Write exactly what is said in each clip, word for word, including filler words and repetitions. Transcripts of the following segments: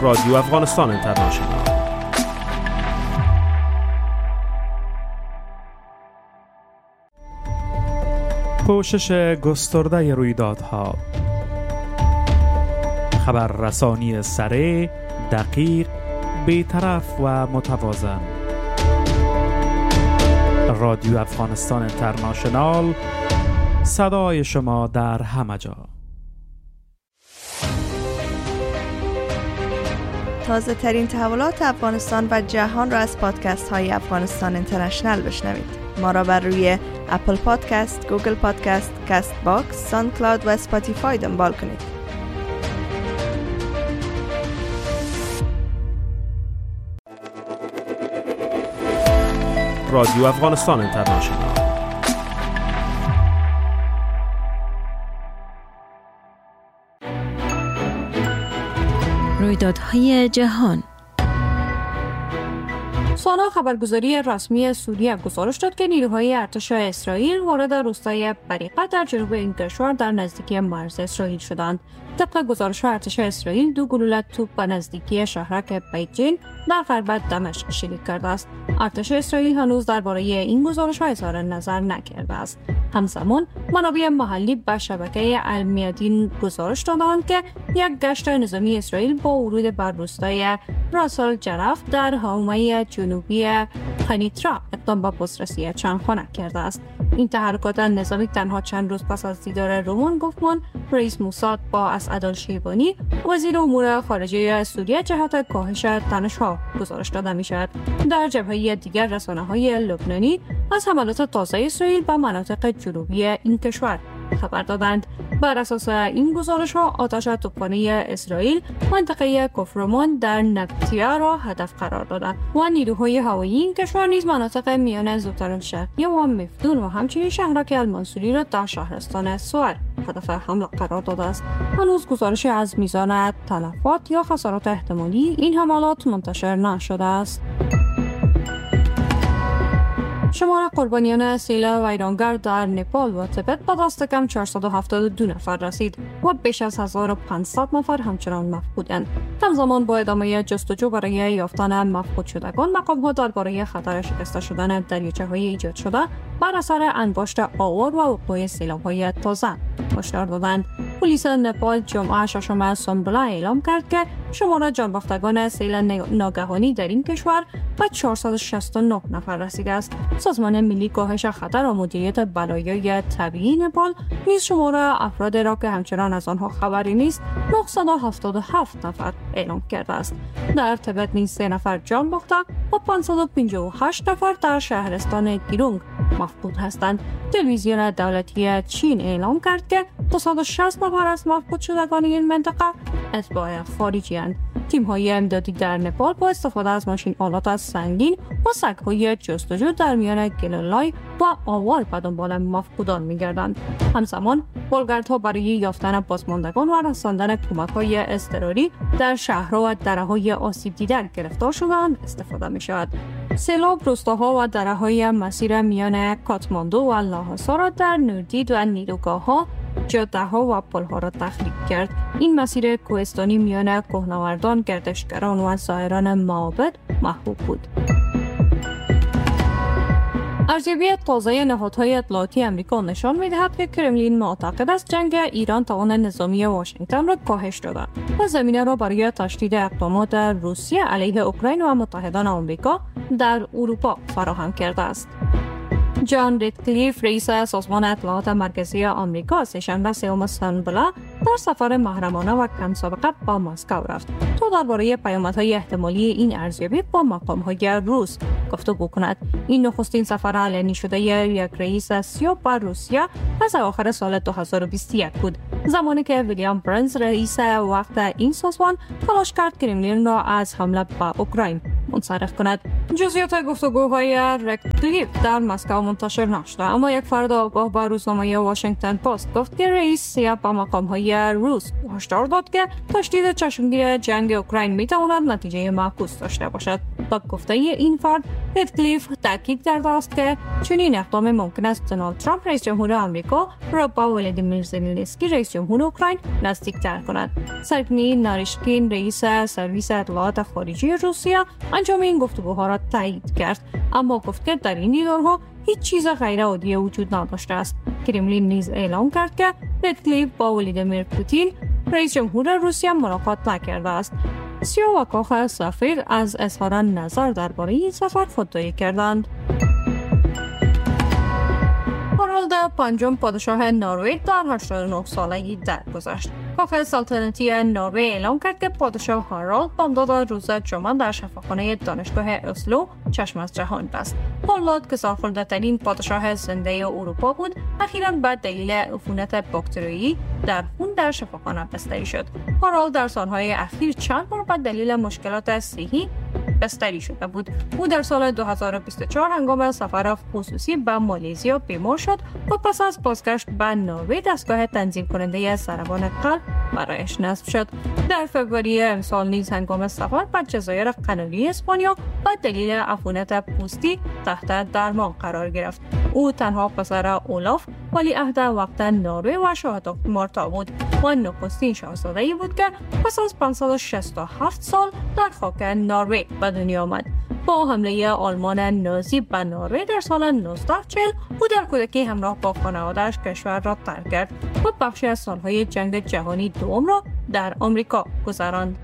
رادیو افغانستان اینترنشنال. پوشش گسترده رویدادها، خبررسانی سریع، دقیق، بی‌طرف و متوازن. رادیو افغانستان اینترنشنال، صدای شما در همه جا. تازه ترین تحولات افغانستان و جهان را از پادکست های افغانستان اینترنشنال بشنوید. ما را بر روی اپل پادکست، گوگل پادکست، کست باکس، ساوند کلاود و اسپاتیفای دنبال کنید. رادیو افغانستان اینترنشنال. رویدادهای جهان. سانا خبرگزاری رسمی سوریه گزارش داد که نیروهای ارتش اسرائیل وارد روستای بریقه در جنوب این کشور در نزدیکی مرز اسرائیل شدند. طبق گزارش ارتش اسرائیل دو گلوله توپ به نزدیکی شهرک بیتجین در غرب دمشق شلیک کرده است. ارتش اسرائیل هنوز درباره این گزارش اظهار نظر نکرده است. همزمان منابع محلی به شبکه المیادین گزارش دادند که یک گشت نظامی اسرائیل با ورود بر روستای راس الجرف در حومه جنوبی خنیترا اقدام به بازرسی چند خانه کرده است. این تحرکات نظامی تنها چند روز پس از دیدار رومان گفتمان رئیس موساد با اسعدالشیبانی وزیر امور خارجه سوریه جهت کاهش تنش‌ها گزارش داده می‌شود. در جبهه دیگر رسانه‌های لبنانی از حملات تازه اسرائیل به مناطق جنوبی این کشور خبر دادند. بر اساس این گزارش‌ها آتش توپخانه اسرائیل منطقه کفرمان در نبتیه را هدف قرار داده و نیروهای هوایی این کشور نیز مناطق میان زوتران شرقی و مفدون و همچنین شهرک المنصوری را در شهرستان سوار هدف حمله قرار داده است. هنوز گزارشی از میزان تلفات یا خسارات احتمالی این حملات منتشر نشده است. شمار قربانیان سیل ویرانگر در نپال و تبت به دست کم چهارصد و هفتاد و دو نفر رسید و بیش از هزار و پانصد نفر همچنان مفقودند. همزمان با ادامه جستجو برای یافتن مفقود شدگان، مقام‌ها درباره خطر شکسته شدن دریاچه‌های ایجاد شده بر اثر انباشت آوار و وقوع سیلاب‌های تازه هشدار دادند. پلیس نپال جمعه ششم سامبلا اعلام کرد که شمار جانباختگان سیل ناگهانی در این کشور به چهارصد و شصت و نه نفر رسیده است. سازمان ملی کاهش خطر و مدیریت بلایای طبیعی نپال نیز شمار افراد را که همچنان از آنها خبری نیست نهصد و هفتاد و هفت نفر اعلام کرده است. در تبت نیز سه نفر جان باخته و پانصد و پنجاه و هشت نفر در شهرستان گیرونگ مفقود هستند. تلویزیون دولتی چین اعلام کرد که دویست و شصت نفر از مفقود شدگان این منطقه اتباع خارجی اند. تیم‌های امدادی در نپال با استفاده از ماشین آلات سنگین و سگ‌های جستجو در میان گلولای و آوار به دنبال مفقودان می‌گردند. همزمان بلگردها برای یافتن بازماندگان و رساندن کمک‌های اضطراری در شهرها و دره‌های آسیب دیده گرفتار شده‌اند استفاده می‌شود. سیلاب روستاها و دره‌های مسیر میان کاتماندو و لاحاسا را در نوردید و نیروگاه‌ها، جاده‌ها و پل‌ها را تخریب کرد. این مسیر کوهستانی میان کوهنوردان، گردشگران و زائران معابد محبوب بود. ارزیابی تازه نهادهای اطلاعاتی آمریکا نشان می‌دهد که کرملین معتقد است جنگ ایران توان نظامی واشنگتن را کاهش داده و زمینه را برای تشدید اقدامات روسیه علیه اوکراین و متحدان آمریکا در اروپا فراهم کرده است. جان ریدکلیف رئیس سازمان اطلاعات مرکزی آمریکا سه‌شنبه سوم سامبلا در سفر محرمانه و کم سابقه با مسکو رفت تا درباره پیامدهای احتمالی این ارزیابی با مقام‌های روس گفتگو کند. این نخستین سفر علنی شده یک رئیس سیاه بر روسیه از آخر سال دو هزار و بیست و یک بود، زمانی که ویلیام برنز رئیس وقت این سازمان تلاش کرد کرملین را از حمله به اوکراین منصرف کند. جزئیات گفتگوهای ریدکلیف در مسکو منتشر نشده، اما یک فرد آگاه به روزنامه واشنگتن پست گفت که رئیس سیاه با مقام‌های روس هشدار داد که تشدید چشمگیر جنگ اوکراین میتواند نتیجه معکوس داشته باشد. با گفته این فرد، ردکلیف تاکید کرده است که چنین اقدام ممکن است دونالد ترامپ رئیس جمهور آمریکا را با ولادیمیر زلنسکی رئیس جمهور اوکراین نزدیکتر کند. سرگنی ناریشکین رئیس سرویس اطلاعات خارجی روسیه انجام این گفتگوها را تایید کرد، اما گفت که در این دیدارها هیچ چیز غیر عادی وجود نداشته است. کرملین نیز اعلام کرد که ردکلیف با ولادیمیر پوتین رئیس جمهور روسیه ملاقات نکرده است. سیو و کاخ سفید از اظهار نظر درباره این سفر خودداری کردند. هارالد پنجم پادشاه نروژ در هشتاد و نه سالگی درگذشت. کاخ سلطنتی نروژ اعلام کرد که پادشاه هارالد بامداد روز جمعه در شفاخانه دانشگاه اسلو چشم از جهان بست. هارالد که سالخورده‌ترین پادشاه زنده اروپا بود، اخیراً به دلیل عفونت باکتریایی در خون در شفاخانه بستری شد. هارالد در سالهای اخیر چند بار به دلیل مشکلات صحی بستری شده بود. او در سال دو هزار و بیست و چهار هنگام سفر خصوصی به مالزیا بیمار شد و پس از بازگشت به نروژ دستگاه تنظیم کننده ضربان قلب برایش نصب شد. در فوریه امسال نیز هنگام سفر به جزایر قناری اسپانیا به دلیل عفونت پوستی تحت درمان قرار گرفت. او تنها پسر اولاف ولیعهد وقت نروژ و شاه مارتا بود و نخستین شاهزاده‌ای بود که پس از پانصد و شصت و هفت سال در خاک نروژ به دنیا آمد. با حمله آلمان نازی به نروژ در سال نوزده چهل او در کودکی همراه با خانواده‌اش کشور را ترک کرد و بخشی از سالهای جنگ جهانی دوم را در آمریکا گذراند.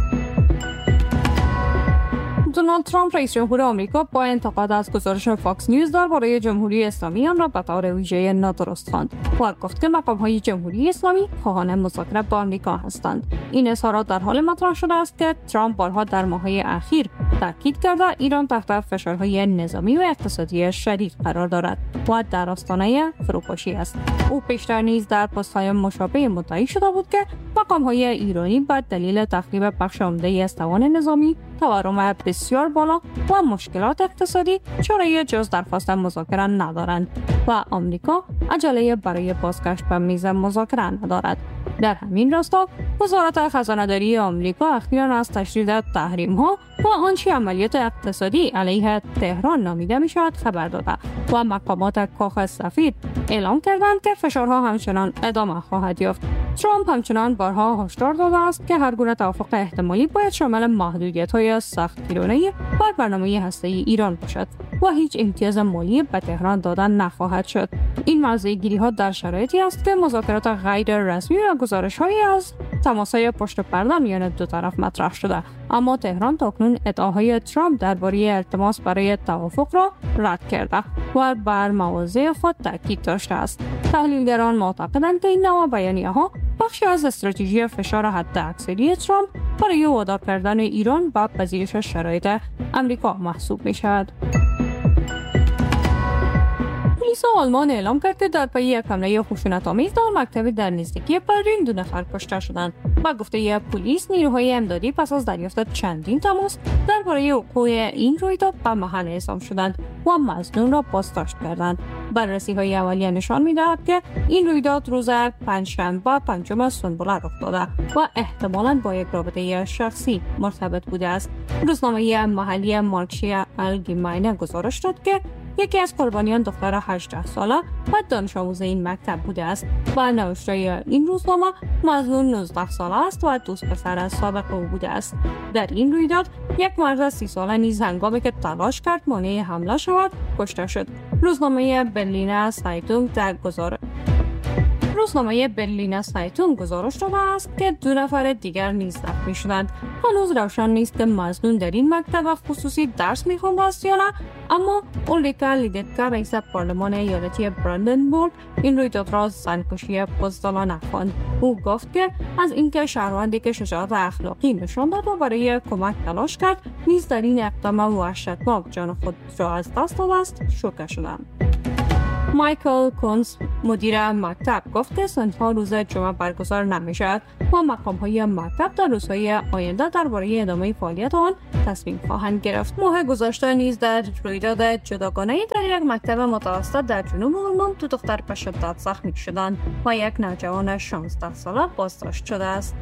دونالد ترامپ رئیس جمهور آمریکا با انتقاد از گزارش فاکس نیوز درباره جمهوری اسلامی آن را به طور ویژه نادرست خواند و گفت که مقام‌های جمهوری اسلامی خواهان مذاکره با آمریکا هستند. این اظهارات در حال مطرح شده است که ترامپ بارها در ماه‌های اخیر تاکید کرده ایران تحت فشارهای نظامی و اقتصادی شدید قرار دارد و در آستانه فروپاشی است. او پیشتر نیز در پست‌های مشابه مدعی شده بود که مقام‌های ایرانی به دلیل تخریب بخش عمده از توان نظامی، تورم بسیار بالا و مشکلات اقتصادی چاره‌ای جز درخواست مذاکره ندارند و آمریکا عجله برای بازگشت به میز مذاکره ندارد. در همین راستا وزارت خزانه‌داری آمریکا اخیراً از تشدید تحریم‌ها و آنچه عملیات اقتصادی علیه تهران نامیده می‌شود خبر داده و مقامات کاخ سفید اعلام کردند که فشارها همچنان ادامه خواهد یافت. ترامپ همچنان بارها هشدار داده است که هر گونه توافق احتمالی باید شامل محدودیت‌های سختگیرانه بر برنامه هسته‌ای ایران باشد و هیچ امتیاز مالی به تهران دادن نخواهد شد. این موضع‌گیری‌ها در شرایطی است که مذاکرات غیر رسمی و گزارش‌هایی از تماس‌های پشت پرده میان دو طرف مطرح شده، اما تهران تاکنون ادعاهای ترامپ درباره التماس برای توافق را رد کرده و بر مواضع خود تاکید داشته است. تحلیلگران معتقدند که این نوع بیانیه‌ها بخشی از استراتژی فشار حداکثری ترامپ برای وادار کردن ایران به پذیرش شرایط آمریکا محسوب می‌شود. پلیس آلمان اعلام کرد که در پی یک حمله خشونت‌آمیز در مکتبی در نزدیکی برلین دو نفر کشته شدند. با گفته پلیس، نیروهای امدادی پس از دریافت چندین تماس درباره وقوع این رویداد به محل اعزام شدند و مظنون را بازداشت کردند. بررسی‌های اولیه نشان می‌دهد که این رویداد روز پنجشنبه پنجم سنبله رخ داده و احتمالاً با یک رابطه شخصی مرتبط بوده است. روزنامه محلی مارکشیا الگیماینه گزارش داد که یکی از قربانیان دختر هجده ساله و دانش آموز این مکتب بوده است و نوشته این روزنامه مظنون نوزده ساله است و دوست پسر سابق او بوده است. در این رویداد یک مرد سی ساله نیز هنگامی که تلاش کرد مانع حمله شود کشته شد. روزنامه برلینر سایتونگ در گزارش روزنامه برلینر سایتونگ گزارش داده است که دو نفر دیگر نیز زخمی شدند. هنوز روشن نیست که مظنون در این مکتب خصوصی درس می‌خوانده است یا نه، اما اولیکا لیدتکا رئیس پارلمان ایالتی براندنبورگ این رویداد را زنکشی بزدلانه خواند. او گفت که از اینکه شهروندی که شجاعت اخلاقی نشان داد و برای کمک تلاش کرد نیز در این اقدام وحشتناک جان خود را از دست داده است شوکه شدند. مایکل کونز مدیر مکتب گفت که صنف‌ها روز جمعه برگزار نمی‌شود و مقام‌های مکتب در روزهای آینده درباره ادامه فعالیت آن تصمیم خواهند گرفت. ماه گذشته نیز در رویداد جداگانه‌ای در یک مکتب متوسط در جنوب آلمان دو دختر به شدت زخمی شدند و یک نوجوان شانزده ساله بازداشت شده است.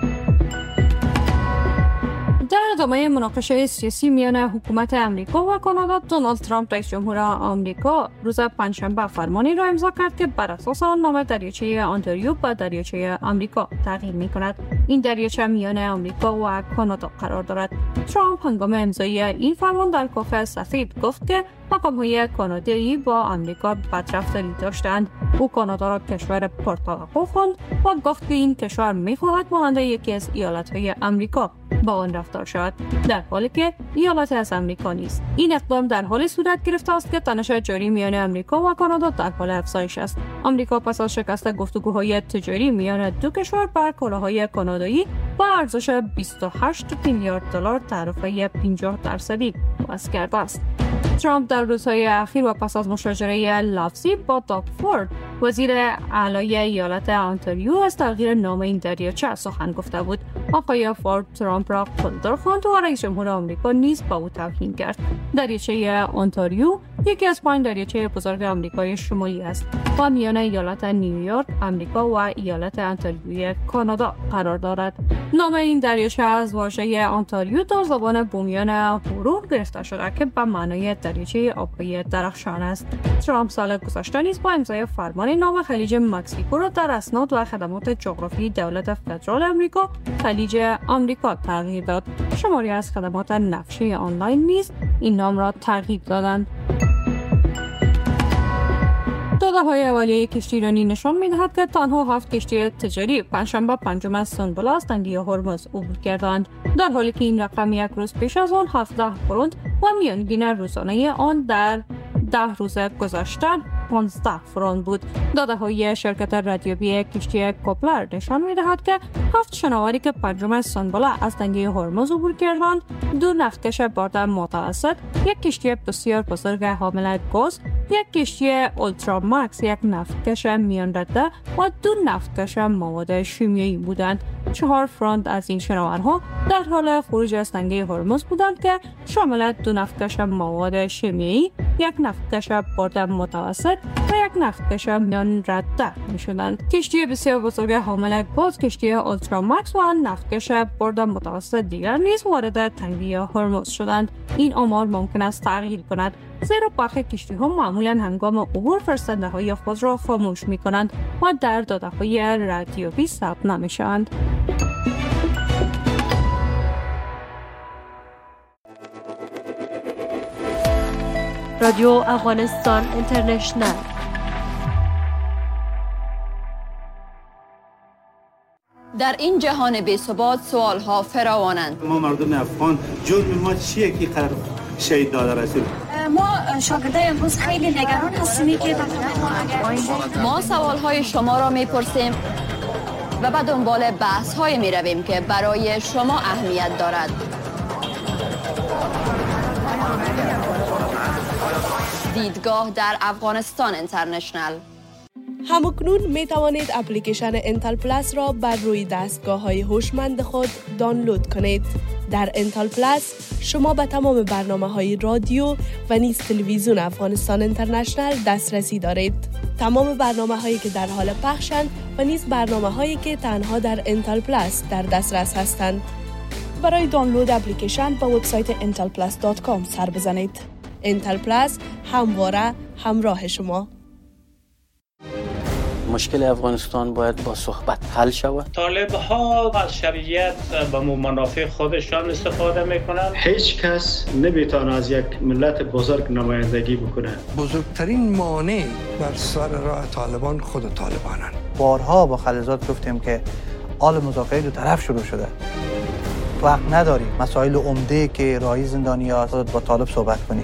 در ادامه مناقشه سیاسی میان حکومت امریکا و کانادا، دونالد ترامپ رئیس جمهور آمریکا روز پنجشنبه فرمانی را امضا کرد که بر اساس آن نام دریاچه آنتاریو به دریاچه آمریکا تغییر می‌کند. این دریاچه میان آمریکا و کانادا قرار دارد. ترامپ هنگام امضای این فرمان در کاخ سفید گفت که مقام‌های کانادایی با آمریکا بدرفتاری داشتند. او کانادا را کشور پرتوقع خواند و گفت که این کشور می‌خواهد مانند یکی از ایالت‌های آمریکا با آن رفتار شود، در حالی که ایالت از آمریکا نیست. این اقدام در حال صورت گرفته است که تنش جاری میان آمریکا و کانادا در حال افزایش است. آمریکا پس از شکست گفتگوهای تجاری میان دو کشور بر کالاهای کانادایی با ارزش بیست و هشت میلیارد دلار تعرفه پنجاه درصدی وضع کرده است. ترامپ در روزهای اخیر و پس از مشاجره لفظی با داگ فورد وزیر اعلی ایالت آنتاریو از تغییر نام این دریاچه سخن گفته بود. آقای فورد ترامپ را قلدر خواند و رئیس جمهور آمریکا نیز با او توهین کرد. دریاچه آنتاریو یکی از پنج دریاچه بزرگ آمریکای شمالی است و میان ایالت نیویورک آمریکا و ایالت آنتاریوی کانادا قرار دارد. نام این دریاچه از واژه آنتاریو در زبان بومیان هورو گرفته شده که به معنای دریاچه آبی درخشان است. ترامپ سال گذشته نیز با امضای فرمان نام خلیج مکزیکو را در اسناد و خدمات جغرافی دولت فدرال آمریکا خلیج آمریکا تغییر داد. شماری از خدمات نقشه آنلاین نیز این نام را تغییر دادند. داده‌های اولیه کشتیرانی نشان می‌دهد که تنها هفت کشتی تجاری پنجشنبه پنجم سنبل از تنگه هرمز عبور کردند، در حالی که این رقم یک روز پیش از آن هفده پوند و میانگین روزانه آن در ده روز گذشته پانزده فرانک بود. داده‌های شرکت ردیابی کشتی کوپلر نشان می‌دهد که هفت شناوری که پنجم سنبل از تنگه هرمز عبور کردند، دو نفتکش بارد متوسط، یک کشتی بسیار بزرگ حامل گاز، یک کشتی اولترا ماکس، یک نفتکش میان رده و دو نفتکش مواد شیمیایی بودند. چهار فرانک از این شناورها در حال خروج از تنگه هرمز بودند که شامل دو نفتکش مواد شیمیایی، یک نفتکش بارد متوسط و یک نفتکش میان رده می شدند. کشتی بسیار بزرگ حامل گاز، کشتی اولترا ماکس و نفتکش بارد متوسط دیگر نیز وارد تنگه هرمز شدند. این آمار ممکن است تغییر کند، زیرا برخی کشتی‌ها معمولاً هنگام عبور فرستنده‌های خود را خاموش می‌کنند و در داده‌های رادیویی ثبت نمی‌شوند. رادیو افغانستان اینترنشنل. در این جهان بی‌ثبات سوال‌ها فراوانند. ما مردم افغان جرم ما چیه که قرار شهید داده رسول؟ ما شاگردای امروز خیلی نگران هستیم که ما سوال‌های شما را می‌پرسیم و به دنبال بحث‌های می‌رویم که برای شما اهمیت دارد. دیدگاه در افغانستان اینترنشنل. همکنون می توانید اپلیکیشن انتل پلاس را بر روی دستگاه‌های هوشمند خود دانلود کنید. در انتل پلاس شما به تمام برنامه‌های رادیو و نیز تلویزیون افغانستان اینترنشنل دسترسی دارید. تمام برنامه‌هایی که در حال پخشند و نیز برنامه‌هایی که تنها در انتل پلاس در دسترس هستند. برای دانلود اپلیکیشن به وبسایت انتل پلاس دات کام سر بزنید. انتل پلاس همواره همراه شما. مشکل افغانستان باید با صحبت حل شود. طالب ها از شریعت به منافع خودشان استفاده میکنند. هیچ کس نمیتونه از یک ملت بزرگ نمایندگی بکنه. بزرگترین مانع بر سر راه طالبان خود طالبانند. بارها با خلیزات گفتیم که آل مذاکره دو طرف شروع شده. وقت نداریم مسائل عمده که راهی زندانی ها با طالب صحبت کنیم.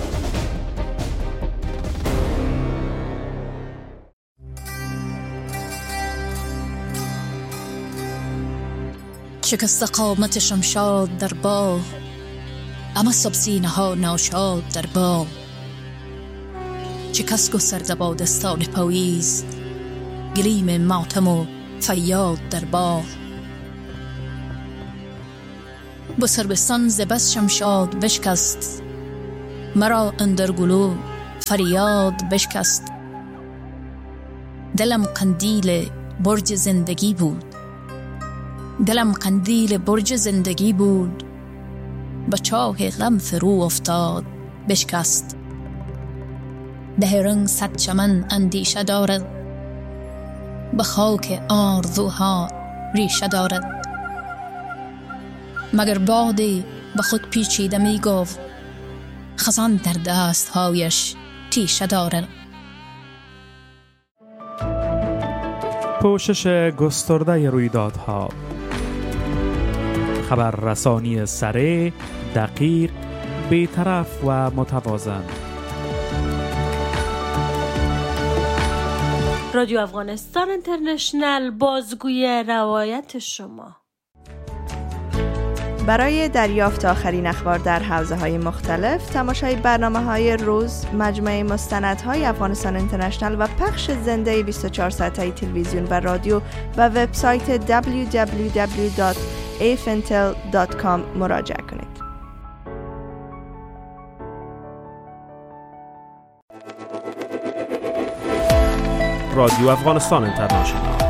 شکست قامت شمشاد در با، اما سب سینه ها ناشاد در با. چه کس گسترده با دستان پاییز، گلیم ماتم و فریاد در باغ. بسربستان ز بس شمشاد بشکست، مرا اندر گلو فریاد بشکست. دلم قندیل برج زندگی بود، دلم قندیل برج زندگی بود، به چاه غم فرو افتاد بشکست. ده رنگ صد چمن اندیشه دارد، به خاک آرزوها ریشه دارد. مگر بادی به خود پیچیده می گفت، خزان در دستهایش تیشه دارد. پوشش گسترده رویدادها، خبررسانی سریع، دقیق، بی‌طرف و متوازن. رادیو افغانستان اینترنشنل، بازگوی روایت شما. برای دریافت آخرین اخبار در حوزه‌های مختلف، تماشای برنامه‌های روز، مجموعه مستندهای افغانستان اینترنشنل و پخش زنده بیست و چهار ساعته تلویزیون و رادیو و وبسایت دبلیو دبلیو دبلیو دات ای اف انتل دات کام مراجعه کنید. رادیو افغانستان اینترنشنل